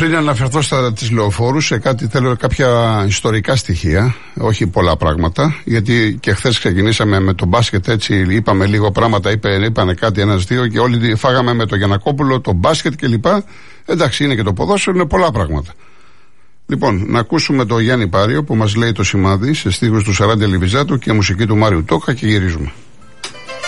Πριν αναφερθώ στις λεωφόρους, σε κάτι θέλω κάποια ιστορικά στοιχεία, όχι πολλά πράγματα, γιατί και χθες ξεκινήσαμε με το μπάσκετ, έτσι είπαμε λίγο πράγματα, είπανε κάτι ένας-δύο και όλοι φάγαμε με το Γιαννακόπουλο, το μπάσκετ κλπ. Εντάξει, είναι και το ποδόσφαιρο, είναι πολλά πράγματα. Λοιπόν, να ακούσουμε το Γιάννη Πάριο που μας λέει το σημάδι σε στίχους του Σαράντι Λιβιζάτου και μουσική του Μάριου Τόκα και γυρίζουμε.